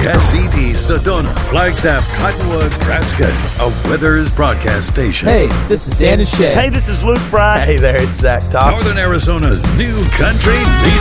KSET Sedona, Flagstaff, Cottonwood, Nebraska, a Weathers broadcast station. Hey, this is Dan and Shay. Hey, this is Luke Bryan. Hey there, it's Zach Top. Northern Arizona's new country leader.